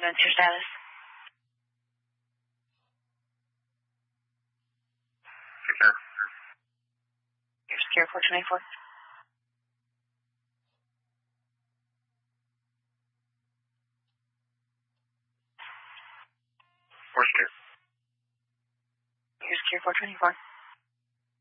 What's your status? Secure. You're secure 424? We're secure. You're secure 424?